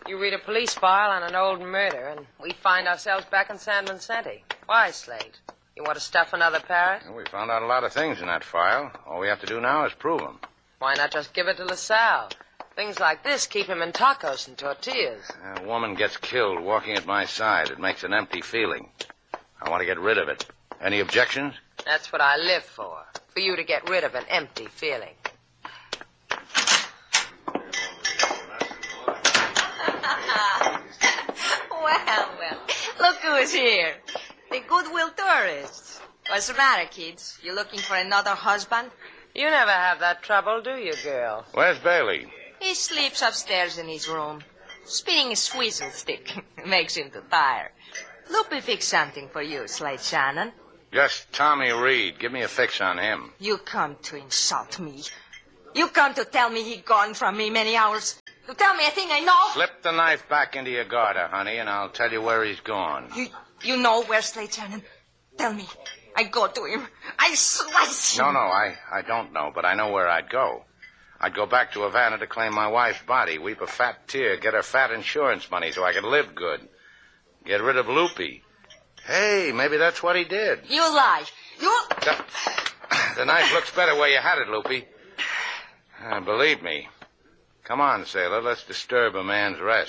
You read a police file on an old murder, and we find ourselves back in San Vicente. Why, Slate? You want to stuff another parrot? Well, we found out a lot of things in that file. All we have to do now is prove them. Why not just give it to LaSalle? Things like this keep him in tacos and tortillas. A woman gets killed walking at my side. It makes an empty feeling. I want to get rid of it. Any objections? That's what I live for you to get rid of an empty feeling. Well, look who's here. The Goodwill tourists. What's the matter, kids? You looking for another husband? You never have that trouble, do you, girl? Where's Bailey? He sleeps upstairs in his room, spinning a swizzle stick. Makes him too tired. Loopy fixed something for you, Slate Shannon. Just Tommy Reed. Give me a fix on him. You come to insult me. You come to tell me he gone from me many hours. You tell me a thing I know. Slip the knife back into your garter, honey, and I'll tell you where he's gone. You know where Slate Shannon? Tell me. I go to him. I slice him. No, I don't know, but I know where I'd go. I'd go back to Havana to claim my wife's body, weep a fat tear, get her fat insurance money so I could live good. Get rid of Loopy. Hey, maybe that's what he did. You lie. The knife looks better where you had it, Loopy. Believe me. Come on, sailor, let's disturb a man's rest.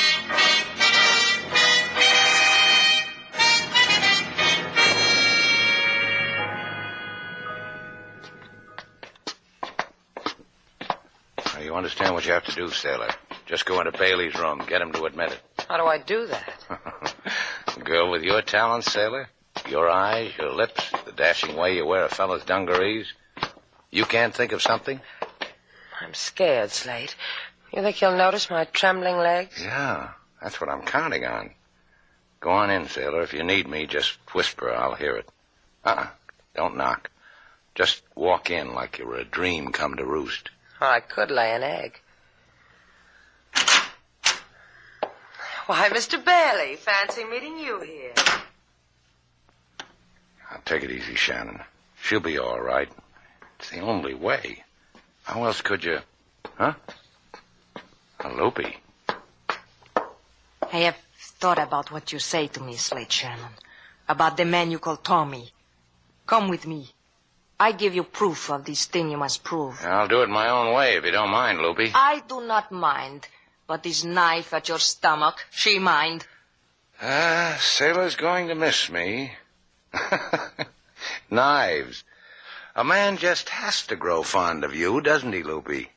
Now, you understand what you have to do, sailor. Just go into Bailey's room, get him to admit it. How do I do that? Girl, with your talents, sailor, your eyes, your lips, the dashing way you wear a fellow's dungarees, you can't think of something? I'm scared, Slate. You think he'll notice my trembling legs? Yeah, that's what I'm counting on. Go on in, sailor. If you need me, just whisper. I'll hear it. Don't knock. Just walk in like you were a dream come to roost. Or I could lay an egg. Why, Mr. Bailey, fancy meeting you here. Now, take it easy, Shannon. She'll be all right. It's the only way. How else could you... Huh? A Loopy. I have thought about what you say to me, Slate Shannon. About the man you call Tommy. Come with me. I give you proof of this thing you must prove. I'll do it my own way if you don't mind, Loopy. I do not mind. But this knife at your stomach, she mind. Sailor's going to miss me. Knives. A man just has to grow fond of you, doesn't he, Loopy?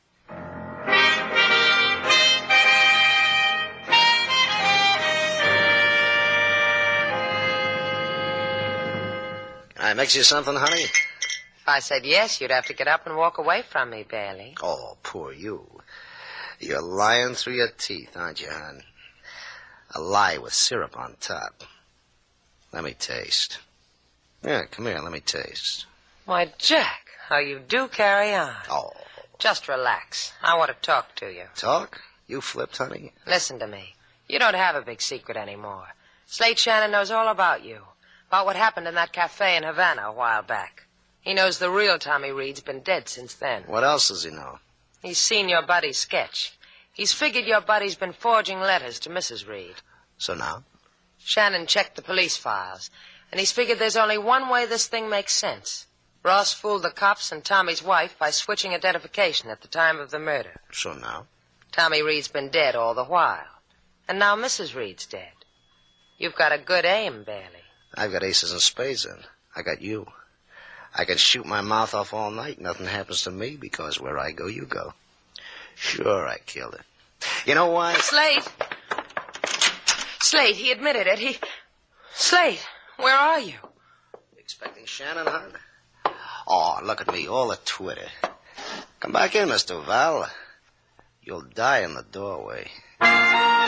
Can I mix you something, honey? If I said yes, you'd have to get up and walk away from me, Bailey. Oh, poor you. You're lying through your teeth, aren't you, hon? A lie with syrup on top. Let me taste. Yeah, come here, let me taste. Why, Jack, how you do carry on. Oh. Just relax. I want to talk to you. Talk? You flipped, honey? Listen to me. You don't have a big secret anymore. Slate Shannon knows all about you. About what happened in that cafe in Havana a while back. He knows the real Tommy Reed's been dead since then. What else does he know? He's seen your buddy's sketch. He's figured your buddy's been forging letters to Mrs. Reed. So now? Shannon checked the police files, and he's figured there's only one way this thing makes sense. Ross fooled the cops and Tommy's wife by switching identification at the time of the murder. So now? Tommy Reed's been dead all the while. And now Mrs. Reed's dead. You've got a good aim, Bailey. I've got aces and spades in. I got you. I can shoot my mouth off all night. Nothing happens to me because where I go, you go. Sure, I killed it. You know why? Slate! Slate, he admitted it. Slate, where are you? Expecting Shannon, huh? Oh, look at me, all a Twitter. Come back in, Mr. Val. You'll die in the doorway.